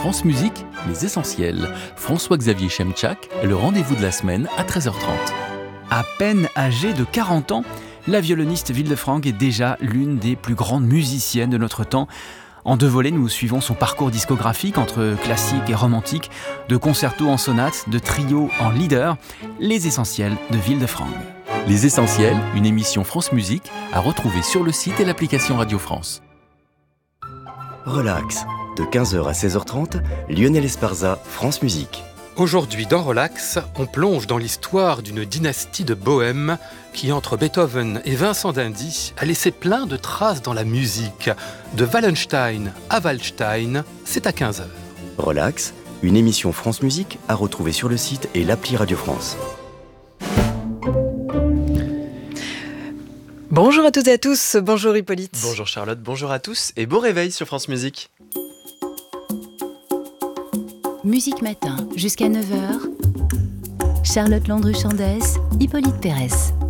France Musique, les essentiels. François-Xavier Chemchak, le rendez-vous de la semaine à 13h30. À peine âgée de 40 ans, la violoniste Wilde-Franck est déjà l'une des plus grandes musiciennes de notre temps. En 2 volets, nous suivons son parcours discographique entre classique et romantique, de concertos en sonate, de trios en leader, les essentiels de Wilde-Franck. Les essentiels, une émission France Musique à retrouver sur le site et l'application Radio France. Relax, de 15h à 16h30, Lionel Esparza, France Musique. Aujourd'hui, dans Relax, on plonge dans l'histoire d'une dynastie de Bohème qui, entre Beethoven et Vincent d'Indy, a laissé plein de traces dans la musique. De Wallenstein à Waldstein, c'est à 15h. Relax, une émission France Musique à retrouver sur le site et l'appli Radio France. Bonjour à toutes et à tous, bonjour Hippolyte. Bonjour Charlotte, bonjour à tous et bon réveil sur France Musique. Musique Matin, jusqu'à 9h. Charlotte Landru-Chandès, Hippolyte Pérez.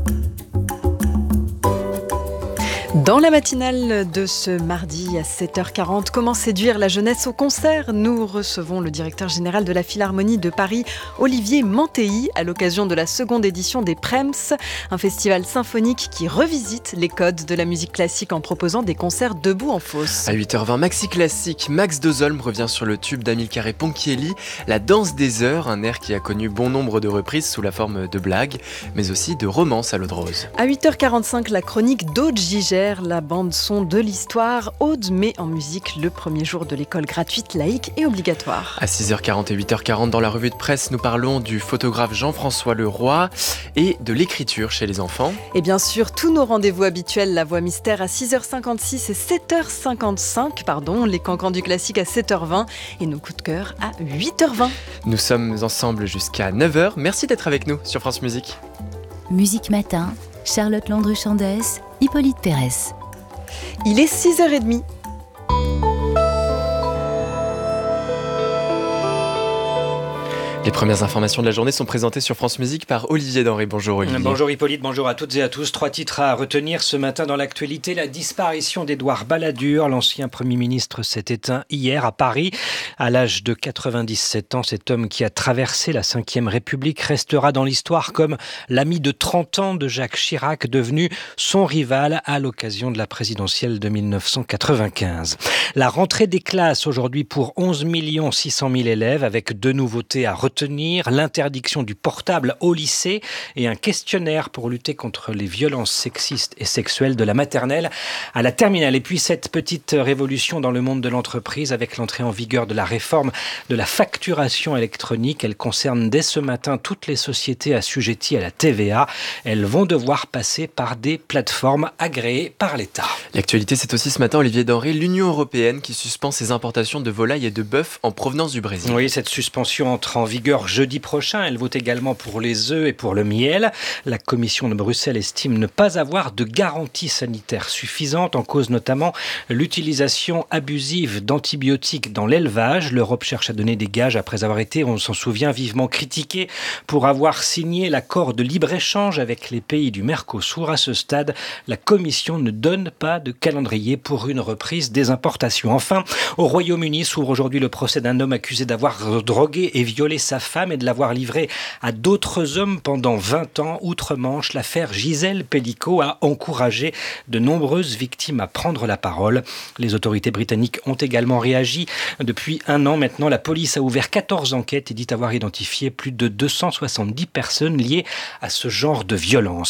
Dans la matinale de ce mardi à 7h40, comment séduire la jeunesse au concert ? Nous recevons le directeur général de la Philharmonie de Paris, Olivier Mantéi, à l'occasion de la seconde édition des Prems, un festival symphonique qui revisite les codes de la musique classique en proposant des concerts debout en fosse. À 8h20, Maxi Classique, Max Dozolm revient sur le tube d'Amilcare Ponchielli, La danse des heures, un air qui a connu bon nombre de reprises sous la forme de blagues, mais aussi de romances à l'eau de rose. À 8h45, la chronique d'Aude Gigère, la bande-son de l'histoire. Aude met en musique le premier jour de l'école gratuite, laïque et obligatoire. À 6h40 et 8h40, dans la revue de presse, nous parlons du photographe Jean-François Leroy et de l'écriture chez les enfants. Et bien sûr, tous nos rendez-vous habituels, la voix mystère à 6h56 et 7h55, les cancans du classique à 7h20 et nos coups de cœur à 8h20. Nous sommes ensemble jusqu'à 9h. Merci d'être avec nous sur France Musique. Musique Matin, Charlotte Landru-Chandès, Hippolyte Pérez. Il est 6h30. Les premières informations de la journée sont présentées sur France Musique par Olivier Denré. Bonjour Olivier. Bonjour Hippolyte, bonjour à toutes et à tous. 3 titres à retenir ce matin dans l'actualité. La disparition d'Édouard Balladur, l'ancien Premier ministre, s'est éteint hier à Paris. À l'âge de 97 ans, cet homme qui a traversé la Ve République restera dans l'histoire comme l'ami de 30 ans de Jacques Chirac, devenu son rival à l'occasion de la présidentielle de 1995. La rentrée des classes aujourd'hui pour 11 600 000 élèves avec 2 nouveautés à retenir, l'interdiction du portable au lycée et un questionnaire pour lutter contre les violences sexistes et sexuelles de la maternelle à la terminale. Et puis cette petite révolution dans le monde de l'entreprise avec l'entrée en vigueur de la réforme de la facturation électronique. Elle concerne dès ce matin toutes les sociétés assujetties à la TVA. Elles vont devoir passer par des plateformes agréées par l'État. L'actualité, c'est aussi ce matin, Olivier Denré, l'Union européenne qui suspend ses importations de volailles et de bœuf en provenance du Brésil. Oui, cette suspension entre en vigueur jeudi prochain. Elle vaut également pour les œufs et pour le miel. La Commission de Bruxelles estime ne pas avoir de garantie sanitaire suffisante, en cause notamment l'utilisation abusive d'antibiotiques dans l'élevage. L'Europe cherche à donner des gages après avoir été, on s'en souvient, vivement critiquée pour avoir signé l'accord de libre-échange avec les pays du Mercosur. À ce stade, la Commission ne donne pas de calendrier pour une reprise des importations. Enfin, au Royaume-Uni s'ouvre aujourd'hui le procès d'un homme accusé d'avoir drogué et violé sa femme et de l'avoir livrée à d'autres hommes pendant 20 ans. Outre-Manche, l'affaire Gisèle Pellicot a encouragé de nombreuses victimes à prendre la parole. Les autorités britanniques ont également réagi. Depuis 1 an maintenant, la police a ouvert 14 enquêtes et dit avoir identifié plus de 270 personnes liées à ce genre de violence.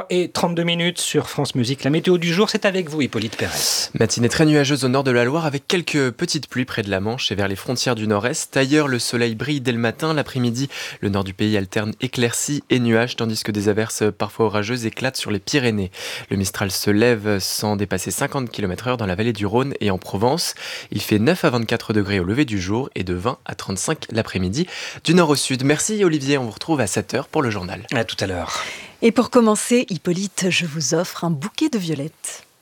6h32 sur France Musique. La météo du jour, c'est avec vous, Hippolyte Pérez. Matinée très nuageuse au nord de la Loire avec quelques petites pluies près de la Manche et vers les frontières du nord-est. Ailleurs, le soleil brille dès le matin. L'après-midi, le nord du pays alterne éclaircies et nuages, tandis que des averses parfois orageuses éclatent sur les Pyrénées. Le Mistral se lève sans dépasser 50 km/h dans la vallée du Rhône et en Provence. Il fait 9 à 24 degrés au lever du jour et de 20 à 35 l'après-midi du nord au sud. Merci Olivier, on vous retrouve à 7h pour le journal. À tout à l'heure. Et pour commencer, Hippolyte, je vous offre un bouquet de violettes.